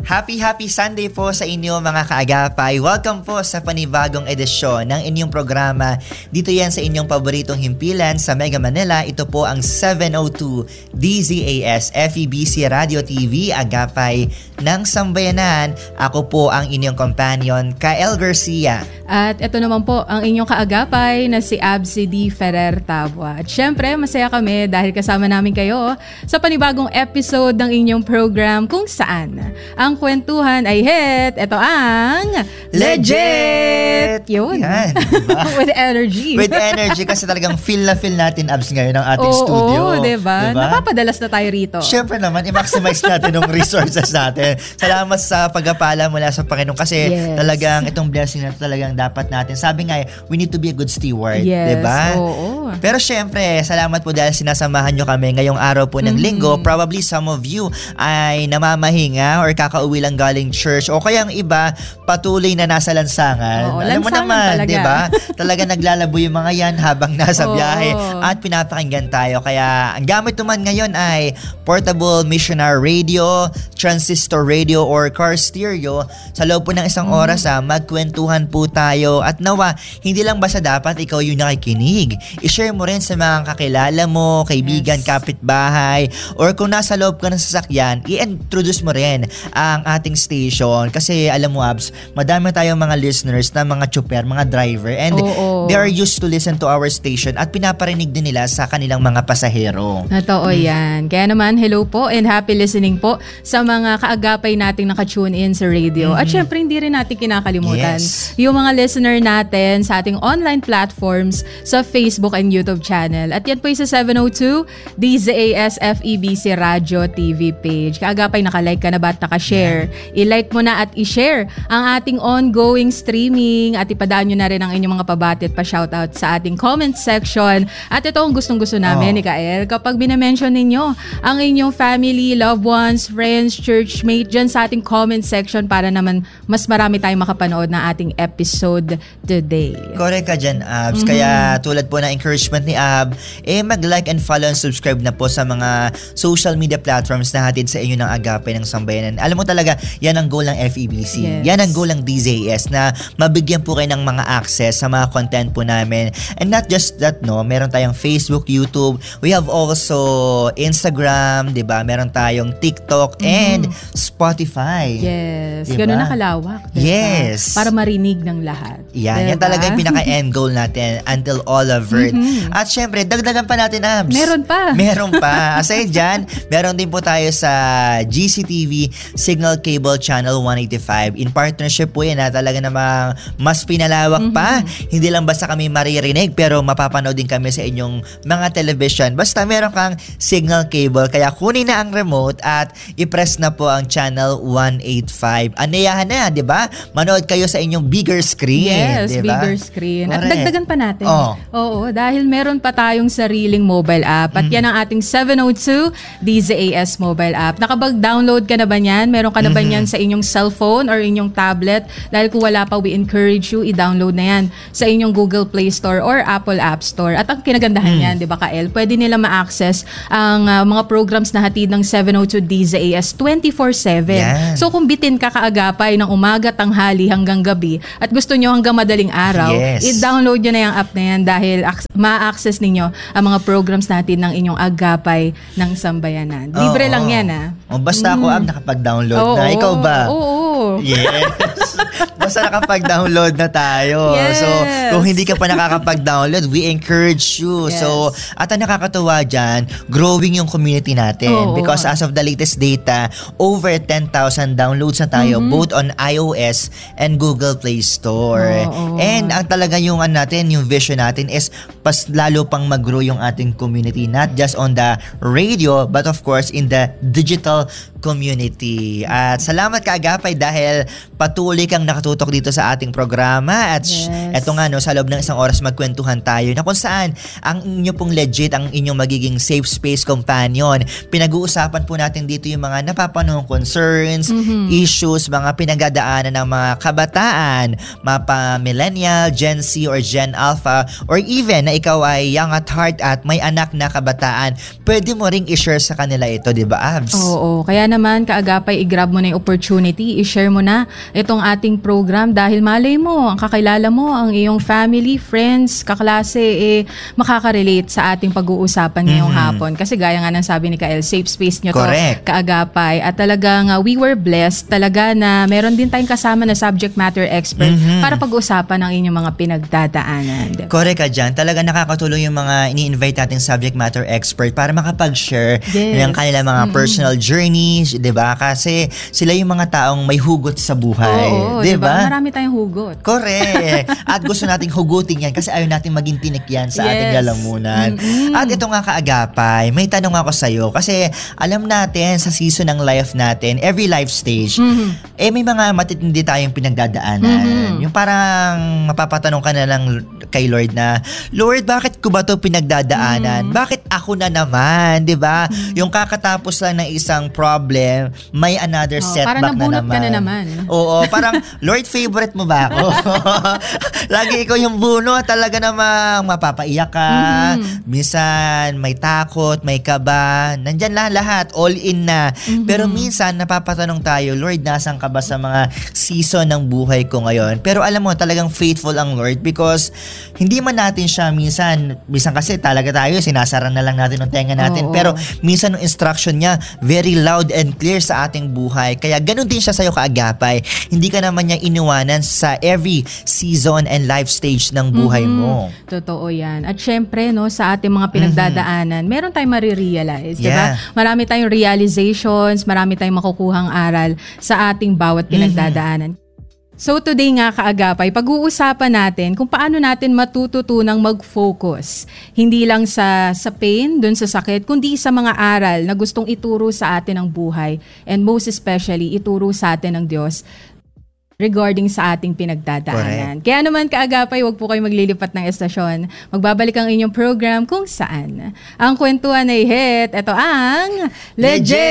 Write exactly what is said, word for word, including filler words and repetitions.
Happy Happy Sunday po sa inyo mga kaagapay. Welcome po sa panibagong edisyon ng inyong programa. Dito yan sa inyong paboritong himpilan sa Mega Manila. Ito po ang seven oh two D Z A S F E B C Radio T V Agapay ng Sambayanan. Ako po ang inyong companion, Kael Garcia. At ito naman po ang inyong kaagapay na si Absi D. Ferrer Tabua. At syempre, masaya kami dahil kasama namin kayo sa panibagong episode ng inyong program kung saan ang kwentuhan ay hit. Ito ang Legit! Yun. Yan, diba? With energy. With energy kasi talagang feel na feel natin, Abs, ngayon ang ating oo, studio. Oo, diba? diba? Napapadalas na tayo rito. Siyempre naman, i-maximize natin yung resources natin. Salamat sa pagpapala mula sa Panginoon kasi yes. talagang itong blessing na talagang dapat natin. Sabi nga, we need to be a good steward. Yes, diba? oo. Pero syempre, salamat po dahil sinasamahan nyo kami ngayong araw po ng mm-hmm. linggo. Probably some of you ay namamahinga or kakauwi lang galing church o kaya ang iba patuloy na nasa lansangan. Oo, alam mo naman, di ba? Talaga naglalabo yung mga yan habang nasa biyahe at pinapakinggan tayo. Kaya ang gamit naman ngayon ay portable missionary radio, transistor radio or car stereo. Sa loob po ng isang mm-hmm. oras ha, magkwentuhan po tayo at nawa, hindi lang basta dapat ikaw yung nakikinig. I-share mo rin sa mga kakilala mo, kaibigan, yes. kapitbahay, or kung nasa loob ka ng sasakyan, i-introduce mo rin ang ating station. Kasi alam mo, Abs, madami tayong mga listeners na mga tsuper, mga driver, and oh, oh. they are used to listen to our station at pinaparinig din nila sa kanilang mga pasahero. Totoo hmm. yan. Kaya naman, hello po and happy listening po sa mga kaagapay nating nakatune in sa radio. Mm-hmm. At syempre, hindi rin natin kinakalimutan yes. yung mga listener natin sa ating online platforms sa Facebook and YouTube channel. At yan po yung sa seven oh two D Z A S F E B C Radio T V page. Kaagapay, nakalike ka na ba at nakashare? Yeah. I-like mo na at i-share ang ating ongoing streaming at ipadaan nyo na rin ang inyong mga pabati at pa-shoutout sa ating comment section. At ito ang gustong-gusto namin oh. ni Kael. Kapag binamention ninyo ang inyong family, loved ones, friends, churchmate dyan sa ating comment section para naman mas marami tayong makapanood na ating episode today. Correct ka dyan, Abs. Mm-hmm. Kaya tulad po na encouragement ni Ab, eh mag-like and follow and subscribe na po sa mga social media platforms na hatid sa inyo ng Agapay ng Sambayanan. Alam mo talaga, yan ang goal ng F E B C. Yes. Yan ang goal ng D Z A S na mabigyan po kayo ng mga access sa mga content po namin. And not just that, no, meron tayong Facebook, YouTube. We have also Instagram, di ba? Meron tayong TikTok mm-hmm. and Spotify. Yes. Diba? Ganun na kalawak. Diba? Yes. Para marinig ng lahat. Yan. Diba? Yan talaga yung pinaka-end goal natin until all over. Mm-hmm. At syempre, dagdagan pa natin, Abs. Meron pa. Meron pa. Aside dyan, meron din po tayo sa G C T V Signal Cable Channel one eighty-five. In partnership po yan na talaga namang mas pinalawak mm-hmm. pa. Hindi lang basta kami maririnig pero mapapanood din kami sa inyong mga television. Basta meron kang signal cable. Kaya kunin na ang remote at i-press na po ang channel one eighty-five. Anayahan na, di ba? Manood kayo sa inyong bigger screen. Yes, diba? bigger screen. Correct. At dagdagan pa natin. Oh. Oo, dahil meron pa tayong sariling mobile app. At mm-hmm. yan ang ating seven oh two D Z A S mobile app. Nakapag-download ka na ba niyan? Meron ka na ba niyan mm-hmm. sa inyong cellphone or inyong tablet? Dahil kung wala pa, we encourage you, i-download na yan sa inyong Google Play Store or Apple App Store. At ang kinagandahan mm. yan, di ba, Kael? Pwede nila ma-access ang uh, mga programs na hatid ng seven oh two D Z A S twenty-four seven. Yeah. So kung bitin ka kaagapay ng umaga, tanghali hanggang gabi at gusto nyo hanggang madaling araw, yes. i-download nyo na yung app na yan dahil ac- ma-access ninyo ang mga programs natin ng inyong agapay ng Sambayanan. Libre oh, lang oh. yan, ha? Oh, basta ako, mm. Ab, nakapag-download oh, na. Ikaw ba? Oo. Oh, oh. Yes. Basta nakapag-download na tayo. Yes. So, kung hindi ka pa nakakapag-download, we encourage you. Yes. So, at ang nakakatuwa dyan, growing yung community natin. Oh, because oh. as of the latest data, over ten thousand downloads na tayo, mm-hmm. both on iOS and Google Play Store. Oh, oh. And ang talaga yung ano natin, yung vision natin is pas lalo pang mag-grow yung ating community. Not just on the radio, but of course, in the digital community. At salamat kaagapay dahil patuloy kang nakatutok tutok dito sa ating programa. At Yes. eto nga, no, sa loob ng isang oras magkwentuhan tayo na kung saan ang inyo pong legit, ang inyong magiging safe space companion. Pinag-uusapan po natin dito yung mga napapanahong concerns, Mhm. issues, mga pinagdadaanan ng mga kabataan, mapa millennial, Gen Z or Gen Alpha, or even na ikaw ay young at heart at may anak na kabataan. Pwede mo ring i-share sa kanila ito, di ba, Abs? Oo, kaya naman kaagapay i-grab mo na yung opportunity, i-share mo na itong ating program dahil malay mo, ang kakilala mo, ang iyong family, friends, kaklase, eh, makaka-relate sa ating pag-uusapan ngayong Mhm. hapon. Kasi gaya nga ng sabi ni Kael, safe space nyo to, Correct. kaagapay. At talagang uh, we were blessed talaga na meron din tayong kasama na subject matter expert Mhm. para pag-usapan ang inyong mga pinagdadaanan. Diba? Correct ka dyan. Talaga nakakatulong yung mga ini-invite nating subject matter expert para makapag-share Yes. ng kanilang mga personal journeys, di ba? Kasi sila yung mga taong may hugot sa buhay. Oo, di diba? ba? Marami tayong hugot. Correct. At gusto nating hugutin yan kasi ayaw nating maging tinik yan sa ating Yes. lalamunan. Mm-mm. At ito nga kaagapay, may tanong ako sa'yo kasi alam natin sa season ng life natin, every life stage, Mhm. eh may mga matitindi tayong pinagdadaanan. Mhm. Yung parang mapapatanong ka na lang kay Lord na, Lord, bakit ko ba to pinagdadaanan? Mhm. Bakit ako na naman? 'Di ba? Yung kakatapos lang ng isang problem, may another Oh, setback parang na nabunot naman. ka na naman. Oo, parang, Lord, favorite mo ba ako? Lagi ikaw yung buno, talaga namang mapapaiyak ka. Mhm. Minsan, may takot, may kaba. Nandyan lang lahat, all in na. Mhm. Pero minsan, napapatanong tayo, Lord, nasan ka ba sa mga season ng buhay ko ngayon? Pero alam mo, talagang faithful ang Lord because hindi man natin siya minsan, minsan kasi talaga tayo, sinasara na lang natin ang tenga natin. Oo. Pero minsan yung instruction niya, very loud and clear sa ating buhay. Kaya ganun din siya sa'yo kaagapay. Hindi ka naman niya iniwanan sa every season and life stage ng buhay Mhm. mo. Totoo yan. At syempre, no, sa ating mga pinagdadaanan, meron tayong marirealize, di ba? Yeah. Marami tayong realizations, marami tayong makukuhang aral sa ating bawat pinagdadaanan. So today nga kaagapay, pag-uusapan natin kung paano natin matututunang mag-focus. Hindi lang sa sa pain, dun sa sakit, kundi sa mga aral na gustong ituro sa atin ng buhay. And most especially, ituro sa atin ng Diyos regarding sa ating pinagdadaanan. Kaya naman kaagapay, wag po kayo maglilipat ng estasyon. Magbabalik ang inyong program kung saan ang kwentuhan ay hit. Ito ang Legit!